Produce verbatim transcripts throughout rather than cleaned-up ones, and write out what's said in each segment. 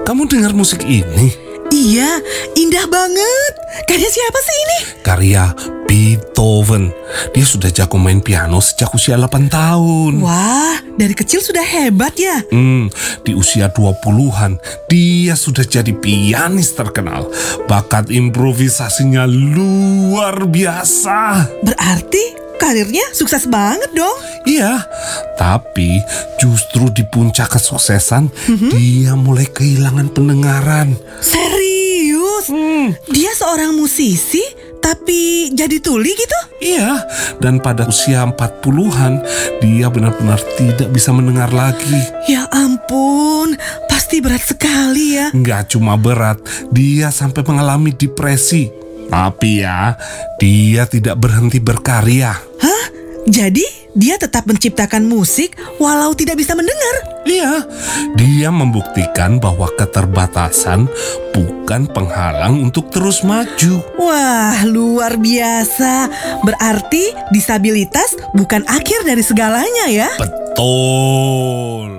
kamu dengar musik ini? Iya, indah banget. Karya siapa sih ini? Karya Beethoven. Dia sudah jago main piano sejak usia delapan tahun. Wah, dari kecil sudah hebat ya. Hmm, di usia dua puluhan, dia sudah jadi pianis terkenal. Bakat improvisasinya luar biasa. Berarti karirnya sukses banget dong. Iya, tapi justru di puncak kesuksesan, mm-hmm. dia mulai kehilangan pendengaran. Serius? Hmm. Dia seorang musisi, tapi jadi tuli gitu? Iya, dan pada usia empat puluhan, dia benar-benar tidak bisa mendengar lagi. Ya ampun, pasti berat sekali ya. Nggak cuma berat, dia sampai mengalami depresi. Tapi ya, dia tidak berhenti berkarya. Hah? Jadi dia tetap menciptakan musik walau tidak bisa mendengar? Iya, dia membuktikan bahwa keterbatasan bukan penghalang untuk terus maju. Wah, luar biasa. Berarti disabilitas bukan akhir dari segalanya ya? Betul.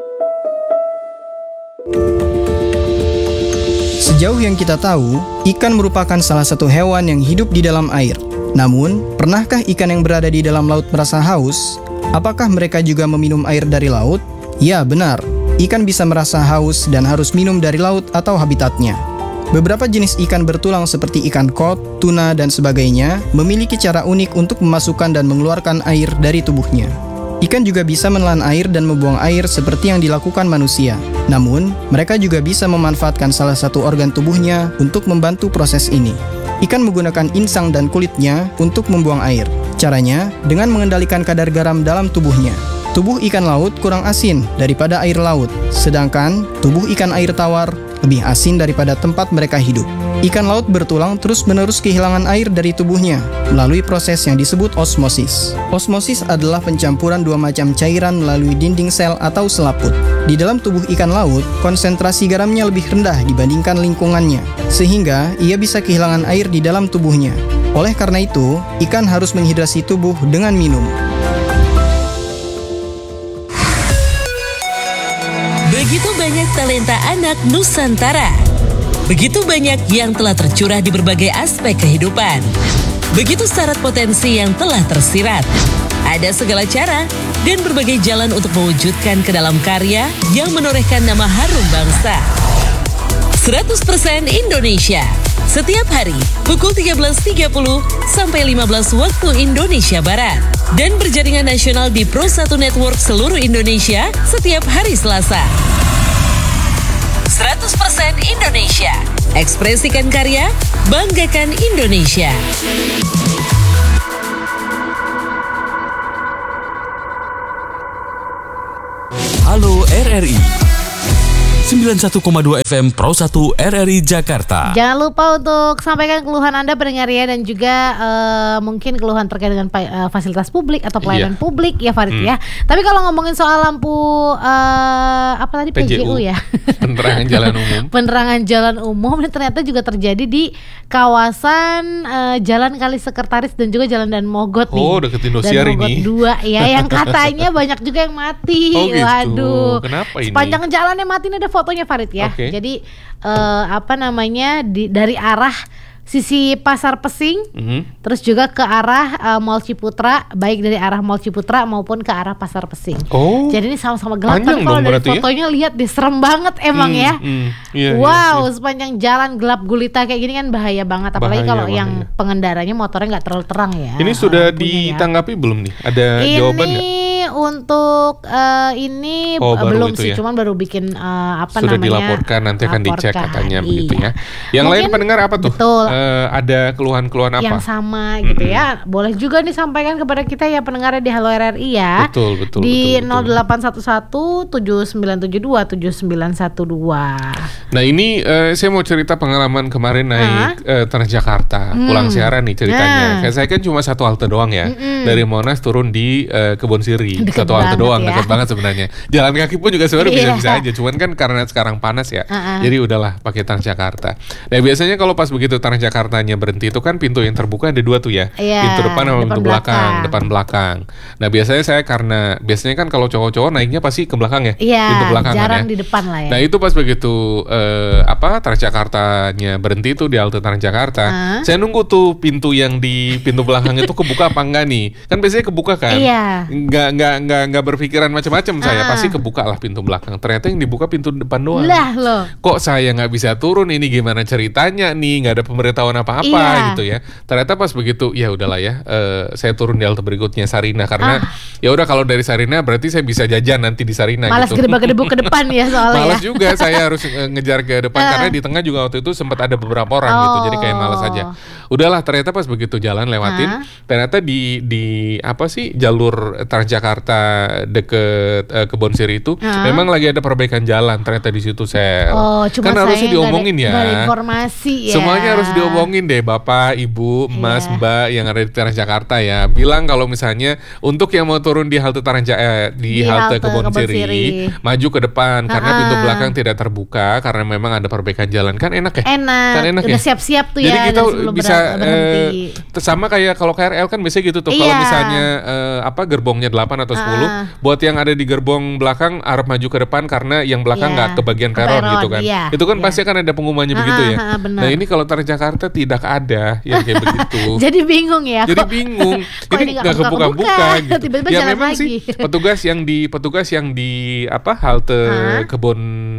Sejauh yang kita tahu, ikan merupakan salah satu hewan yang hidup di dalam air. Namun, pernahkah ikan yang berada di dalam laut merasa haus? Apakah mereka juga meminum air dari laut? Ya, benar. Ikan bisa merasa haus dan harus minum dari laut atau habitatnya. Beberapa jenis ikan bertulang seperti ikan kod, tuna, dan sebagainya memiliki cara unik untuk memasukkan dan mengeluarkan air dari tubuhnya. Ikan juga bisa menelan air dan membuang air seperti yang dilakukan manusia. Namun, mereka juga bisa memanfaatkan salah satu organ tubuhnya untuk membantu proses ini. Ikan menggunakan insang dan kulitnya untuk membuang air. Caranya dengan mengendalikan kadar garam dalam tubuhnya. Tubuh ikan laut kurang asin daripada air laut, sedangkan tubuh ikan air tawar lebih asin daripada tempat mereka hidup. Ikan laut bertulang terus-menerus kehilangan air dari tubuhnya melalui proses yang disebut osmosis. Osmosis adalah pencampuran dua macam cairan melalui dinding sel atau selaput. Di dalam tubuh ikan laut, konsentrasi garamnya lebih rendah dibandingkan lingkungannya, sehingga ia bisa kehilangan air di dalam tubuhnya. Oleh karena itu, ikan harus menghidrasi tubuh dengan minum. Begitu banyak talenta anak Nusantara. Begitu banyak yang telah tercurah di berbagai aspek kehidupan. Begitu syarat potensi yang telah tersirat. Ada segala cara dan berbagai jalan untuk mewujudkan ke dalam karya yang menorehkan nama harum bangsa. seratus persen Indonesia. Setiap hari pukul tiga belas tiga puluh sampai lima belas waktu Indonesia Barat. Dan berjaringan nasional di Pro satu Network seluruh Indonesia setiap hari Selasa. seratus persen Indonesia. Ekspresikan karya, banggakan Indonesia. Halo R R I sembilan puluh satu koma dua F M Pro satu R R I Jakarta. Jangan lupa untuk sampaikan keluhan Anda pendengar ya, dan juga uh, mungkin keluhan terkait dengan uh, fasilitas publik atau pelayanan Iya. publik ya Farid Hmm. ya. Tapi kalau ngomongin soal lampu uh, apa tadi P J U, ya. Penerangan jalan umum. Penerangan jalan umum ini ternyata juga terjadi di kawasan uh, Jalan Kali Sekretaris dan juga Jalan Dan Mogot nih. Oh, deket Indosiar Dan Mogot ini. dua ya, yang katanya banyak juga yang mati. Oh, gitu. Waduh. Kenapa ini? Sepanjang jalannya mati ini ada fotonya Farid ya. Oke. Jadi uh, apa namanya di, dari arah sisi Pasar Pesing, Mhm. terus juga ke arah uh, Mall Ciputra, baik dari arah Mall Ciputra maupun ke arah Pasar Pesing. Oh. Jadi ini sama-sama gelap, Panjang tapi kalau dong dari berarti ya? fotonya lihat deh serem banget emang Hmm, ya. hmm. Iya, iya, wow, iya. sepanjang jalan gelap gulita kayak gini kan bahaya banget, apalagi Bahaya, kalau yang bahaya. pengendaranya motornya nggak terlalu terang ya. Ini sudah lampunya ya. ditanggapi belum nih? Ada jawaban nggak? Ini untuk uh, ini Oh, uh, baru belum itu sih, ya? cuman baru bikin uh, apa Sudah namanya? dilaporkan, nanti akan dicek laporkan, katanya iya. begitu ya. Yang lain Mungkin- pendengar apa tuh? Betul. Eh, ada keluhan-keluhan apa? Yang sama gitu ya. Boleh juga nih sampaikan kepada kita ya pendengarnya di Halo R R I ya. Betul, betul, Di betul, betul. nol delapan satu satu tujuh sembilan tujuh dua tujuh sembilan satu dua. Nah ini eh, saya mau cerita pengalaman kemarin naik eh, Transjakarta, Hmm. pulang siaran nih ceritanya. Nah. Kayak saya kan cuma satu halte doang ya, Mm-mm. dari Monas turun di eh, Kebon Siri. Deket satu halte banget doang, ya. dekat banget sebenarnya. Jalan kaki pun juga sebenarnya Iya. bisa-bisa aja, cuman kan karena sekarang panas ya, Uh-uh. jadi udahlah pakai Transjakarta. Nah biasanya kalau pas begitu Transjakartanya berhenti itu kan pintu yang terbuka ada dua tuh ya, Iya, pintu depan sama depan pintu belakang, belakang. depan belakang. Nah biasanya saya karena biasanya kan kalau cowok-cowok naiknya pasti ke belakang ya, Iya, pintu belakang kan jarang ya. di depan lah ya. Nah itu pas begitu eh, apa Transjakartanya berhenti tuh di halte Transjakarta, Hah? saya nunggu tuh pintu yang di pintu belakang itu kebuka apa enggak nih? Kan biasanya kebuka kan? Iya. Nggak nggak nggak nggak berpikiran macam-macam saya, Ah. pasti kebuka lah pintu belakang. Ternyata yang dibuka pintu depan doang. Lah loh. Kok saya nggak bisa turun? Ini gimana ceritanya nih? Nggak ada pemberitahuan apa-apa Iya. gitu ya. Ternyata pas begitu, ya udahlah ya. eh, saya turun di halte berikutnya Sarina karena Ah. ya udah kalau dari Sarina berarti saya bisa jajan nanti di Sarina. Malas gitu. gedebak-gedebuk ke depan ya soalnya Malas ya. juga saya harus eh, ngejar ke depan Ah. karena di tengah juga waktu itu sempat ada beberapa orang gitu. Jadi kayak malas aja. Udahlah ternyata pas begitu jalan lewatin, Ah. ternyata di di apa sih jalur Transjakarta deket eh, Kebon Siri itu Ah. memang lagi ada perbaikan jalan ternyata di situ Sel. Oh, cuma kan saya harusnya nggak ada- diomongin ya. nggak ada informasi ya. Semuanya harus diomongin deh Bapak, Ibu, Mas, Iya. Mbak yang ada di Transjakarta ya. Bilang kalau misalnya untuk yang mau turun di halte Transja eh, di, Di halte, halte Kebon Kebon Siri, Siri. maju ke depan karena Ah. pintu belakang tidak terbuka karena memang ada perbaikan jalan. Kan enak ya? Enak, Kan enak udah ya? siap-siap tuh Jadi ya kita dari sebelum bisa ber- berhenti. eh, sama kayak kalau K R L kan biasanya gitu tuh. Kalau Iya. misalnya eh, apa gerbongnya delapan atau sepuluh, Ah. buat yang ada di gerbong belakang harap maju ke depan karena yang belakang Iya, nggak kebagian ke peron peron, gitu kan. iya, Itu kan iya. pasti kan ada pengumumannya Ah, begitu ya. ah, benar. Nah, ini kalau Transjakarta tidak ada yang kayak begitu. Jadi bingung ya. Jadi kok- bingung. kok Jadi ini nggak nggak kebuka-buka kebuka-buka? gitu. Tiba-tiba ya jalan memang lagi. sih petugas yang di petugas yang di apa halte Hah? Kebon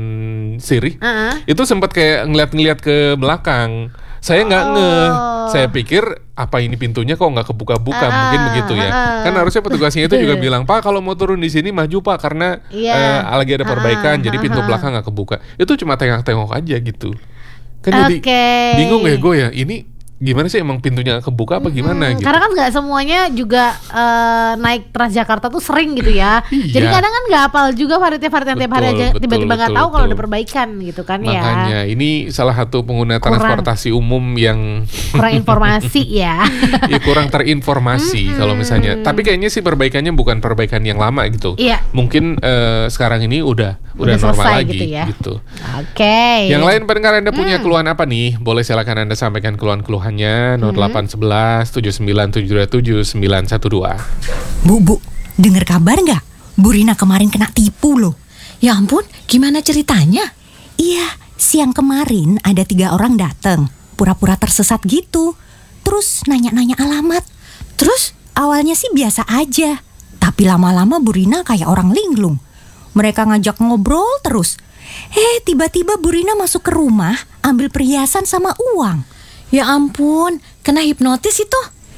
Siri Ah. itu sempat kayak ngeliat-ngeliat ke belakang. Saya nggak Oh. ngeh. Saya pikir apa ini pintunya kok nggak kebuka-buka, Ah, mungkin begitu ya. ah. Kan harusnya petugasnya itu juga bilang, "Pak, kalau mau turun di sini maju, Pak, karena Iya. eh, lagi ada perbaikan, Ah, jadi ah, pintu ah. belakang nggak kebuka." Itu cuma tengok-tengok aja gitu. Kan jadi Oke. bingung ya gue ya. Ini gimana sih, emang pintunya nggak kebuka apa gimana Hmm, gitu. Karena kan nggak semuanya juga eh, naik Transjakarta tuh sering gitu ya. Iya. Jadi kadang kan nggak hafal juga varian-varian tiap hari Betul, aja betul, tiba-tiba nggak betul, tahu kalau betul. ada perbaikan gitu kan Makanya ya. ini salah satu pengguna Kurang. transportasi umum yang Kurang informasi ya. ya kurang terinformasi kalau misalnya. Tapi kayaknya sih perbaikannya bukan perbaikan yang lama gitu. Iya. Mungkin eh, sekarang ini udah udah, Udah normal selesai lagi gitu ya. gitu. Oke. Yang lain pendengar Anda punya Hmm. keluhan apa nih? Boleh silakan Anda sampaikan keluhan-keluhannya nol delapan satu satu tujuh sembilan tujuh dua tujuh sembilan satu dua. Bu, Bu, dengar kabar nggak? Bu Rina kemarin kena tipu loh. Ya ampun, gimana ceritanya? Iya, siang kemarin ada tiga orang datang, pura-pura tersesat gitu. Terus nanya-nanya alamat. Terus awalnya sih biasa aja, tapi lama-lama Bu Rina kayak orang linglung. Mereka ngajak ngobrol terus. Eh, tiba-tiba Bu Rina masuk ke rumah, ambil perhiasan sama uang. Ya ampun, kena hipnotis itu?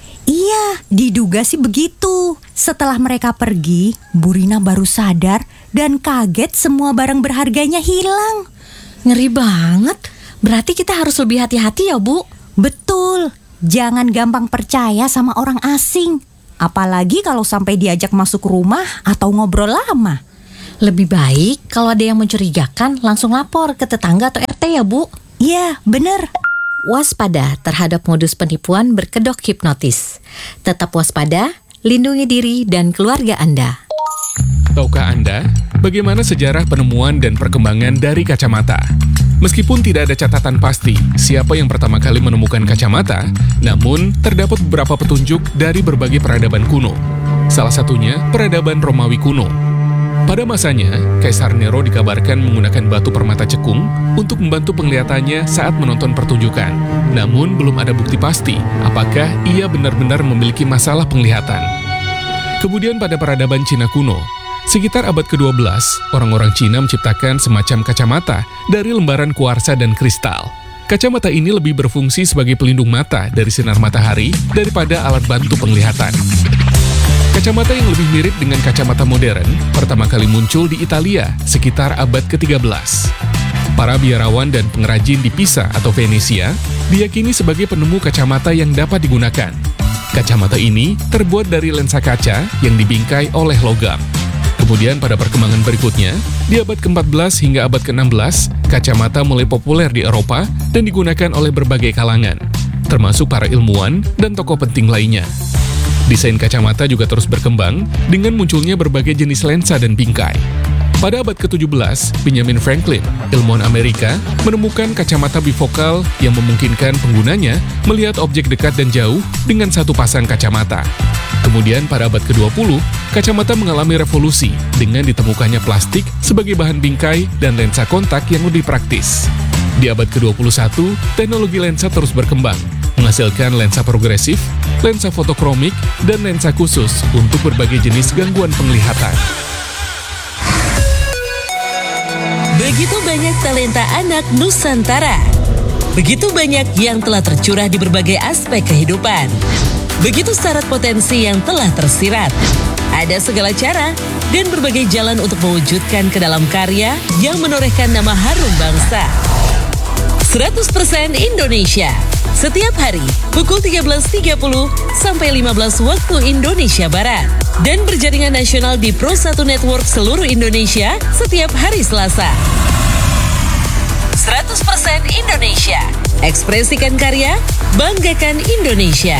Iya, diduga sih begitu. Setelah mereka pergi, Bu Rina baru sadar dan kaget semua barang berharganya hilang. Ngeri banget. Berarti kita harus lebih hati-hati ya, Bu? Betul, jangan gampang percaya sama orang asing. Apalagi kalau sampai diajak masuk rumah atau ngobrol lama. Lebih baik kalau ada yang mencurigakan langsung lapor ke tetangga atau R T ya, Bu? Iya, bener. Waspada terhadap modus penipuan berkedok hipnotis. Tetap waspada, lindungi diri dan keluarga Anda. Tahukah Anda bagaimana sejarah penemuan dan perkembangan dari kacamata? Meskipun tidak ada catatan pasti siapa yang pertama kali menemukan kacamata, namun terdapat beberapa petunjuk dari berbagai peradaban kuno. Salah satunya peradaban Romawi kuno. Pada masanya, Kaisar Nero dikabarkan menggunakan batu permata cekung untuk membantu penglihatannya saat menonton pertunjukan. Namun belum ada bukti pasti apakah ia benar-benar memiliki masalah penglihatan. Kemudian pada peradaban Cina kuno, sekitar abad kedua belas, orang-orang Cina menciptakan semacam kacamata dari lembaran kuarsa dan kristal. Kacamata ini lebih berfungsi sebagai pelindung mata dari sinar matahari daripada alat bantu penglihatan. Kacamata yang lebih mirip dengan kacamata modern pertama kali muncul di Italia sekitar abad ke tiga belas. Para biarawan dan pengrajin di Pisa atau Venesia diyakini sebagai penemu kacamata yang dapat digunakan. Kacamata ini terbuat dari lensa kaca yang dibingkai oleh logam. Kemudian pada perkembangan berikutnya, di abad ke empat belas hingga abad ke enam belas, kacamata mulai populer di Eropa dan digunakan oleh berbagai kalangan, termasuk para ilmuwan dan tokoh penting lainnya. Desain kacamata juga terus berkembang dengan munculnya berbagai jenis lensa dan bingkai. Pada abad ketujuh belas, Benjamin Franklin, ilmuwan Amerika, menemukan kacamata bifokal yang memungkinkan penggunanya melihat objek dekat dan jauh dengan satu pasang kacamata. Kemudian pada abad kedua puluh, kacamata mengalami revolusi dengan ditemukannya plastik sebagai bahan bingkai dan lensa kontak yang lebih praktis. Di abad kedua puluh satu, teknologi lensa terus berkembang, menghasilkan lensa progresif, lensa fotokromik, dan lensa khusus untuk berbagai jenis gangguan penglihatan. Begitu banyak talenta anak Nusantara. Begitu banyak yang telah tercurah di berbagai aspek kehidupan. Begitu syarat potensi yang telah tersirat. Ada segala cara dan berbagai jalan untuk mewujudkan ke dalam karya yang menorehkan nama harum bangsa. seratus persen Indonesia. Setiap hari pukul tiga belas tiga puluh sampai lima belas waktu Indonesia Barat. Dan berjaringan nasional di Pro satu Network seluruh Indonesia setiap hari Selasa. seratus persen Indonesia. Ekspresikan karya, banggakan Indonesia.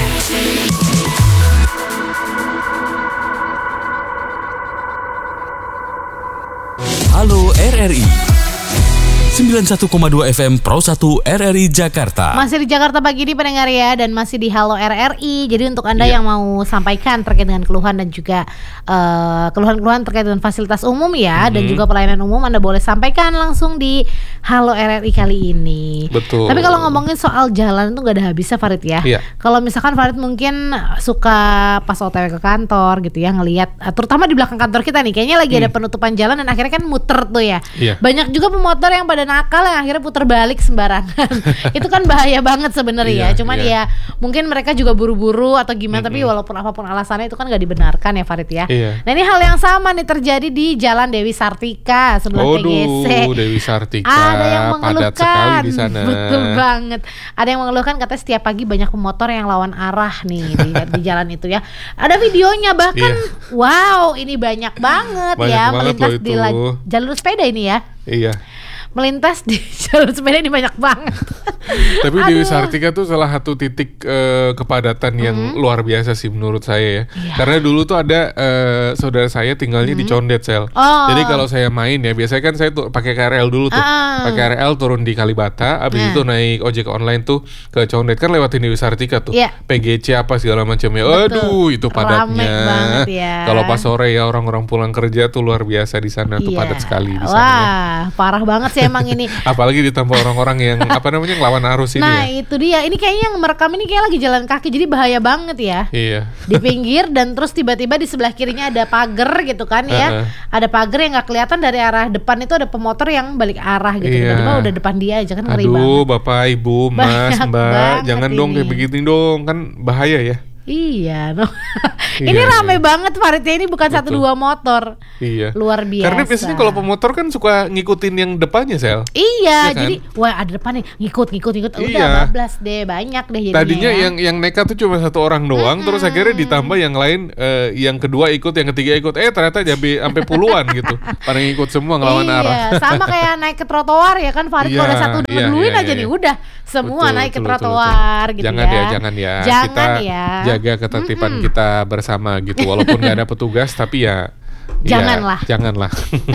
Halo R R I sembilan puluh satu koma dua F M Pro satu R R I Jakarta. Masih di Jakarta pagi ini pendengar ya, dan masih di Halo R R I. Jadi untuk Anda Iya. yang mau sampaikan terkait dengan keluhan dan juga eh, keluhan-keluhan terkait dengan fasilitas umum ya, dan juga pelayanan umum, Anda boleh sampaikan langsung di Halo R R I kali ini. Betul. Tapi kalau ngomongin soal jalan itu nggak ada habisnya Farid ya. Iya. Kalau misalkan Farid mungkin suka pas O T W ke kantor gitu ya, ngelihat eh, terutama di belakang kantor kita nih, kayaknya lagi ada penutupan jalan dan akhirnya kan muter tuh ya. Iya. Banyak juga pemotor yang pada nakal yang akhirnya putar balik sembarangan. Itu kan bahaya banget sebenarnya. Iya, Cuman iya. ya mungkin mereka juga buru-buru atau gimana, tapi walaupun apapun alasannya itu kan gak dibenarkan ya Farid ya. Iya. Nah ini hal yang sama nih terjadi di Jalan Dewi Sartika sebelah P G C. Waduh, Dewi Sartika. Ada yang mengeluhkan. Padat sekali di sana. Betul banget. Ada yang mengeluhkan katanya setiap pagi banyak pemotor yang lawan arah nih di, di jalan itu ya. Ada videonya bahkan Iya. wow, ini banyak banget Banyak ya banget melintas loh di itu. la- jalur sepeda ini ya. Iya. Melintas di jalur sepeda ini banyak banget. Tapi Dewi Aduh. Sartika tuh salah satu titik eh, kepadatan yang luar biasa sih menurut saya ya. Iya. Karena dulu tuh ada eh, saudara saya tinggalnya di Condet, Sel. Oh. Jadi kalau saya main ya, biasanya kan saya tuh pakai K R L dulu tuh. Ah. Pakai K R L turun di Kalibata, abis Nah. itu naik ojek online tuh ke Condet, kan lewatin Dewi Sartika tuh. Iya. P G C apa segala macamnya. Betul. Aduh, itu Rame padatnya. banget ya. Kalau pas sore ya orang-orang pulang kerja tuh luar biasa di sana tuh, Iya. padat sekali di sana. ya. Wah, parah banget sih emang ini. Apalagi ditambah orang-orang yang apa namanya ngelawan arus ini Nah ya. itu dia, ini kayaknya yang merekam ini kayak lagi jalan kaki, jadi bahaya banget ya. Iya. Di pinggir dan terus tiba-tiba di sebelah kirinya ada pagar gitu kan ya. Uh-uh. Ada pagar yang nggak kelihatan dari arah depan, itu ada pemotor yang balik arah gitu. Iya. Tiba-tiba udah depan dia aja, kan ngeri Aduh, banget. Bapak, Ibu, Mas, Banyak Mbak, banget jangan dong kayak ini. begitu dong, kan bahaya ya. Iya, no. Iya, Ini iya. rame banget Faridnya, ini bukan satu Betul. dua motor. Iya. Luar biasa. Karena biasanya kalau pemotor kan suka ngikutin yang depannya, Sel. Iya, Iya kan? jadi wah ada depan nih, ngikut ngikut ngikut. Udah Iya. bablas deh, banyak deh jadinya. Tadinya ya. yang yang nekat tuh cuma satu orang doang, terus akhirnya ditambah yang lain, eh, yang kedua ikut, yang ketiga ikut. Eh ternyata jadi sampai puluhan gitu. Pada ngikut semua ngelawan iya, arah. sama kayak naik ke trotoar ya kan Farid, kalau ada Iya, satu iya, duluin iya, aja iya. nih udah semua Betul, naik ke betul, betul, trotoar betul. gitu Jangan ya. ya, jangan ya. Jangan kita ya. jaga ketertiban kita bersama gitu. Walaupun nggak ada petugas, tapi ya Janganlah. ya, janganlah.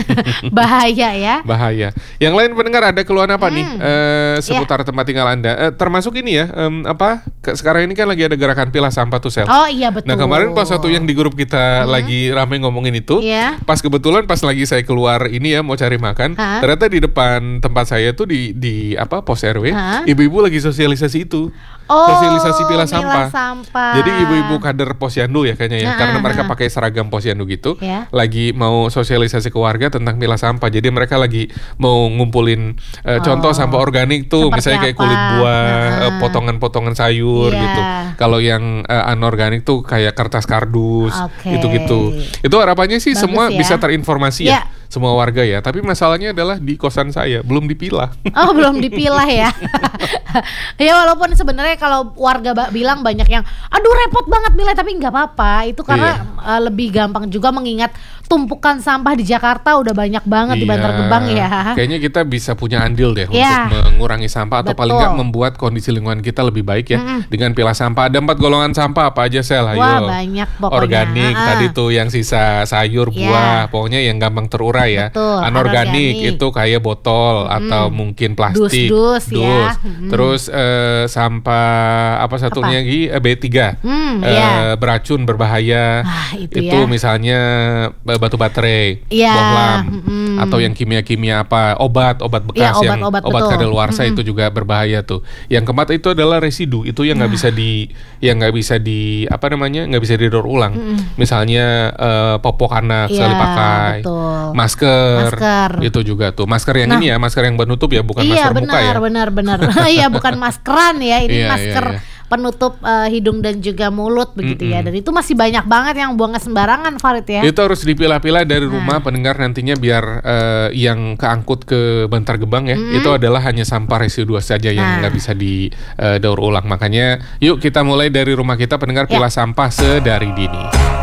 Bahaya ya. Bahaya. Yang lain pendengar ada keluhan apa Hmm. nih eh, seputar tempat tinggal Anda? Eh, termasuk ini ya, em, apa? Ke- sekarang ini kan lagi ada gerakan pilah sampah tuh, Sel. Oh iya betul. Nah kemarin pas waktu yang di grup kita lagi rame ngomongin itu, Iya. pas kebetulan pas lagi saya keluar ini ya mau cari makan, Hah? ternyata di depan tempat saya tuh di di apa pos R W, Hah? ibu-ibu lagi sosialisasi itu, Oh, sosialisasi pilah milah sampah. sampah. Jadi ibu-ibu kader posyandu ya kayaknya ya, Nah, karena ah, mereka ah. pakai seragam posyandu gitu, Ya. lagi mau sosialisasi ke warga tentang pilah sampah. Jadi mereka lagi mau ngumpulin eh, contoh sampah organik tuh, Seperti misalnya kayak apa? kulit buah, Nah. eh, potongan-potongan sayur Iya. gitu. Kalau yang eh, anorganik tuh kayak kertas kardus, Oke. gitu-gitu. Itu harapannya sih Bagus semua ya. bisa terinformasi ya. Ya. semua warga ya. Tapi masalahnya adalah di kosan saya belum dipilah. Oh, belum dipilah ya. Ya walaupun sebenarnya kalau warga ba- bilang banyak yang aduh repot banget milah, tapi nggak apa-apa. Itu karena Iya. uh, lebih gampang juga mengingat tumpukan sampah di Jakarta udah banyak banget di Iya. Bantar Gebang ya. Kayaknya kita bisa punya andil deh Iya. untuk mengurangi sampah atau paling Betul. nggak membuat kondisi lingkungan kita lebih baik ya dengan pilah sampah. Ada empat golongan sampah apa aja Sel? Ayo. Wah, banyak pokoknya. Organik Ah. tadi tuh yang sisa sayur, Iya. buah, pokoknya yang gampang terurai ya. Betul, Anorganik anorganik. itu kayak botol atau mungkin plastik. Dus-dus ya. Mm. Terus eh, sampah apa satunya Apa? lagi? Eh, B tiga. Hmm, Eh, iya. beracun, berbahaya. Ah, itu itu ya. misalnya eh, batu baterai, Iya, bohlam, mm-mm. atau yang kimia-kimia apa, obat, obat bekas Iya, yang obat-obat, obat betul. kadaluarsa itu juga berbahaya tuh. Yang keempat itu adalah residu, itu yang nggak bisa di, yang nggak bisa di apa namanya, nggak bisa didaur ulang. Misalnya eh, popok anak Iya, sekali pakai, betul. masker, Masker. itu juga tuh. Masker yang Nah. ini ya, masker yang penutup ya, bukan Iya, masker muka ya. benar, benar, benar. Iya, bukan maskeran ya, ini Iya, masker iya, iya. penutup uh, hidung dan juga mulut begitu ya. Mm-mm. Dan itu masih banyak banget yang buangnya sembarangan, Farid ya. Itu harus dipilah-pilah dari Nah. rumah pendengar nantinya biar eh, yang keangkut ke Bantar Gebang ya, itu adalah hanya sampah residu saja yang Nah. nggak bisa di eh, daur ulang. Makanya yuk kita mulai dari rumah kita pendengar, Ya. pilah sampah sedari dini.